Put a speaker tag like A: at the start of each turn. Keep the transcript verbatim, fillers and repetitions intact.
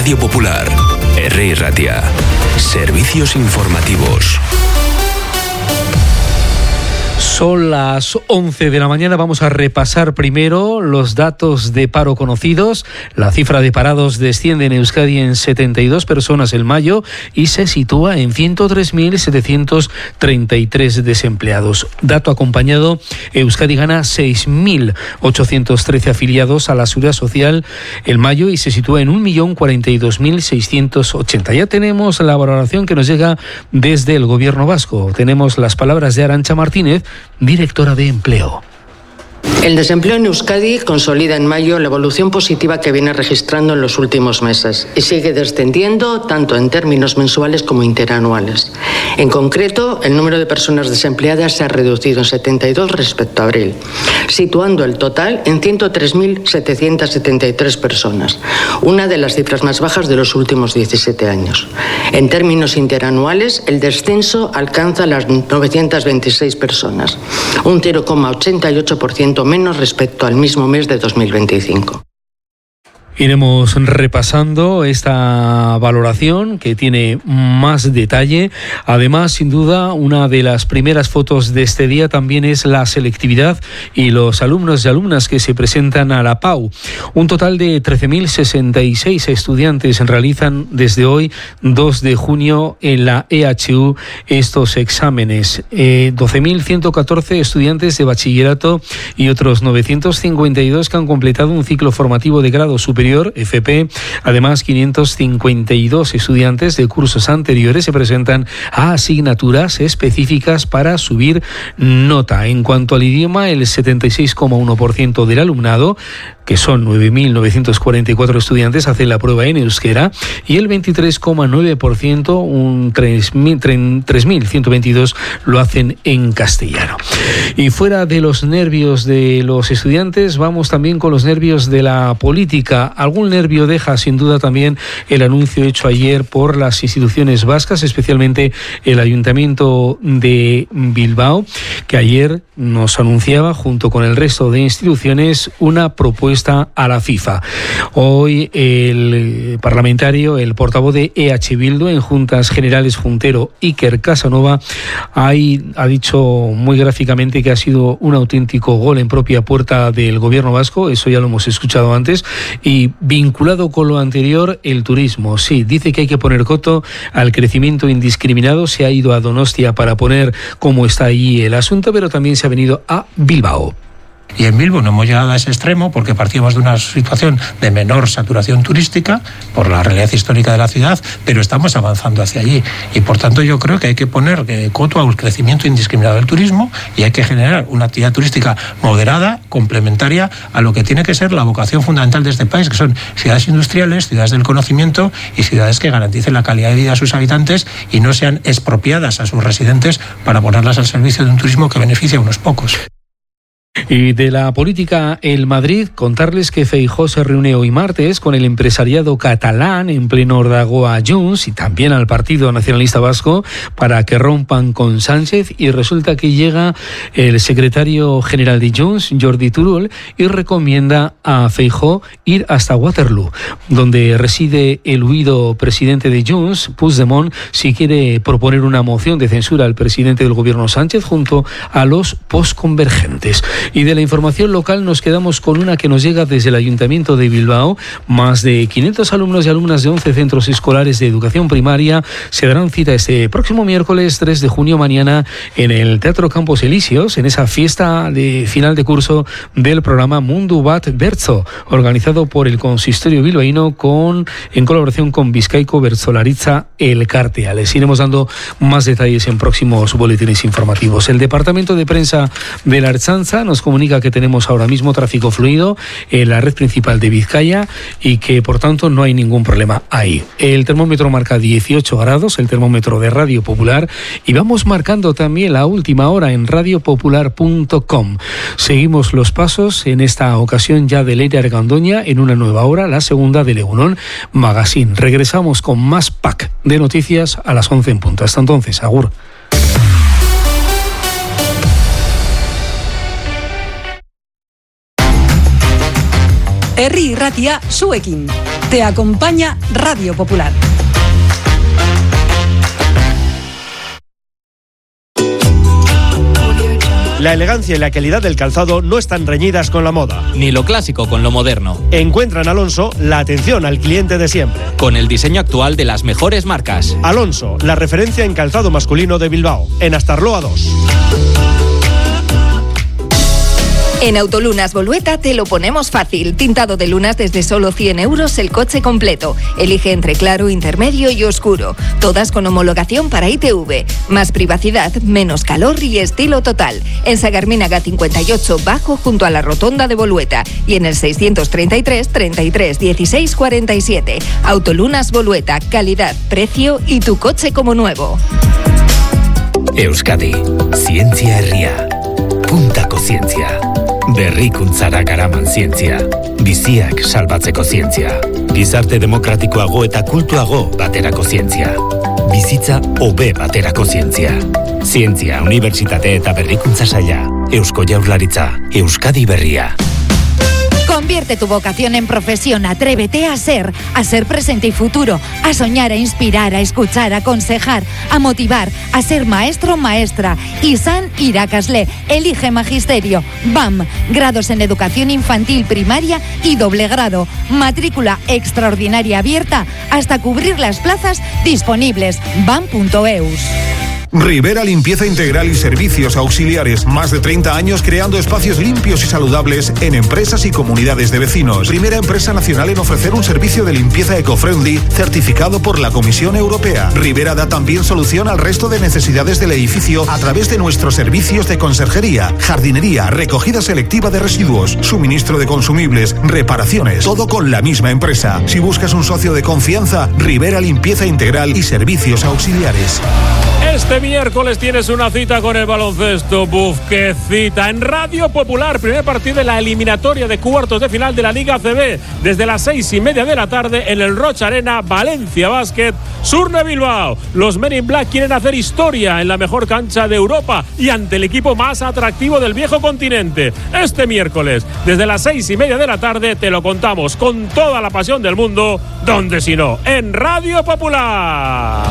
A: Radio Popular, Herri Irratia, servicios informativos.
B: Son las once de la mañana. Vamos a repasar primero los datos de paro conocidos. La cifra de parados desciende en Euskadi en setenta y dos personas en mayo y se sitúa en ciento tres mil setecientos treinta y tres desempleados. Dato acompañado, Euskadi gana seis mil ochocientos trece afiliados a la Seguridad Social en mayo y se sitúa en un millón cuarenta y dos mil seiscientos ochenta. Ya tenemos la valoración que nos llega desde el Gobierno vasco. Tenemos las palabras de Arantxa Martínez, directora de Empleo.
C: El desempleo en Euskadi consolida en mayo la evolución positiva que viene registrando en los últimos meses y sigue descendiendo tanto en términos mensuales como interanuales. En concreto, el número de personas desempleadas se ha reducido en setenta y dos respecto a abril, situando el total en ciento tres mil setecientos setenta y tres personas, una de las cifras más bajas de los últimos diecisiete años. En términos interanuales, el descenso alcanza las novecientas veintiséis personas, un cero coma ochenta y ocho por ciento menos respecto al mismo mes de dos mil veinticinco.
B: Iremos repasando esta valoración que tiene más detalle. Además, sin duda, una de las primeras fotos de este día también es la selectividad y los alumnos y alumnas que se presentan a la P A U. Un total de trece mil sesenta y seis estudiantes realizan desde hoy, dos de junio, en la E H U estos exámenes. Eh, doce mil ciento catorce estudiantes de bachillerato y otros novecientos cincuenta y dos que han completado un ciclo formativo de grado superior, F P. Además, quinientos cincuenta y dos estudiantes de cursos anteriores se presentan a asignaturas específicas para subir nota. En cuanto al idioma, el setenta y seis coma uno por ciento del alumnado, que son nueve mil novecientos cuarenta y cuatro estudiantes, hacen la prueba en euskera y el veintitrés coma nueve por ciento, un tres mil ciento veintidós, lo hacen en castellano. Y fuera de los nervios de los estudiantes, vamos también con los nervios de la política. Algún nervio deja sin duda también el anuncio hecho ayer por las instituciones vascas, especialmente el Ayuntamiento de Bilbao, que ayer nos anunciaba, junto con el resto de instituciones, una propuesta a la FIFA. Hoy el parlamentario, el portavoz de E H Bildu en Juntas Generales Juntero, Iker Casanova, ahí ha dicho muy gráficamente que ha sido un auténtico gol en propia puerta del gobierno vasco. Eso ya lo hemos escuchado antes. Y vinculado con lo anterior, el turismo. Sí, dice que hay que poner coto al crecimiento indiscriminado. Se ha ido a Donostia para poner cómo está ahí el asunto, pero también se ha venido a Bilbao.
D: Y en Bilbao no hemos llegado a ese extremo porque partíamos de una situación de menor saturación turística por la realidad histórica de la ciudad, pero estamos avanzando hacia allí. Y por tanto yo creo que hay que poner coto al crecimiento indiscriminado del turismo y hay que generar una actividad turística moderada, complementaria a lo que tiene que ser la vocación fundamental de este país, que son ciudades industriales, ciudades del conocimiento y ciudades que garanticen la calidad de vida a sus habitantes y no sean expropiadas a sus residentes para ponerlas al servicio de un turismo que beneficia a unos pocos.
B: Y de la política en Madrid, contarles que Feijóo se reúne hoy martes con el empresariado catalán en pleno ordago a Junts y también al Partido Nacionalista Vasco para que rompan con Sánchez, y resulta que llega el secretario general de Junts, Jordi Turull, y recomienda a Feijóo ir hasta Waterloo, donde reside el huido presidente de Junts, Puigdemont, si quiere proponer una moción de censura al presidente del gobierno Sánchez junto a los posconvergentes. Y de la información local nos quedamos con una que nos llega desde el Ayuntamiento de Bilbao. Más de quinientos alumnos y alumnas de once centros escolares de educación primaria se darán cita este próximo miércoles tres de junio, mañana, en el Teatro Campos Elíseos, en esa fiesta de final de curso del programa Mundu Bat Bertso, organizado por el Consistorio bilbaíno con, en colaboración con Bizkaiko Bertsolaritza Elkartea. Les iremos dando más detalles en próximos boletines informativos. El Departamento de Prensa de la Ertzaintza nos comunica que tenemos ahora mismo tráfico fluido en la red principal de Vizcaya y que por tanto no hay ningún problema ahí. El termómetro marca dieciocho grados, el termómetro de Radio Popular, y vamos marcando también la última hora en radio popular punto com. Seguimos los pasos en esta ocasión ya de Leire Argandoña en una nueva hora, la segunda de Egunon Magazine. Regresamos con más pack de noticias a las once en punto. Hasta entonces, agur.
E: Herri Irratia zuekin. Te acompaña Radio Popular.
F: La elegancia y la calidad del calzado no están reñidas con la moda.
G: Ni lo clásico con lo moderno.
F: Encuentra en Alonso la atención al cliente de siempre.
G: Con el diseño actual de las mejores marcas.
F: Alonso, la referencia en calzado masculino de Bilbao. En Astarloa dos.
H: En Autolunas Bolueta te lo ponemos fácil. Tintado de lunas desde solo cien euros el coche completo. Elige entre claro, intermedio y oscuro. Todas con homologación para I T V. Más privacidad, menos calor y estilo total. En Sagarminaga cincuenta y ocho Bajo junto a la rotonda de Bolueta. Y en el seiscientos treinta y tres, treinta y tres, dieciséis, cuarenta y siete. Autolunas Bolueta. Calidad, precio y tu coche como nuevo.
A: Euskadi. Zientzia herria. Puntako zientzia. Berrikuntzara garaman zientzia. Biziak salbatzeko zientzia. Gizarte demokratikoago eta kultuago baterako zientzia. Bizitza hobe baterako zientzia. Zientzia, unibertsitate eta berrikuntza saila. Eusko Jaurlaritza. Euskadi berria.
I: Convierte tu vocación en profesión, atrévete a ser, a ser presente y futuro, a soñar, a inspirar, a escuchar, a aconsejar, a motivar, a ser maestro, maestra. Izan Irakasle, elige magisterio. B A M, grados en educación infantil, primaria y doble grado. Matrícula extraordinaria abierta hasta cubrir las plazas disponibles. bam punto eus.
J: Rivera Limpieza Integral y Servicios Auxiliares. Más de treinta años creando espacios limpios y saludables en empresas y comunidades de vecinos. Primera empresa nacional en ofrecer un servicio de limpieza eco-friendly certificado por la Comisión Europea. Rivera da también solución al resto de necesidades del edificio a través de nuestros servicios de conserjería, jardinería, recogida selectiva de residuos, suministro de consumibles, reparaciones. Todo con la misma empresa. Si buscas un socio de confianza, Rivera Limpieza Integral y Servicios Auxiliares.
K: Este miércoles tienes una cita con el baloncesto. Buf, qué cita. En Radio Popular, primer partido de la eliminatoria de cuartos de final de la Liga A C B. Desde las seis y media de la tarde en el Rocha Arena, Valencia Basket, Surne Bilbao. Los Men in Black quieren hacer historia en la mejor cancha de Europa y ante el equipo más atractivo del viejo continente. Este miércoles, desde las seis y media de la tarde, te lo contamos con toda la pasión del mundo. ¿Dónde si no? En Radio Popular.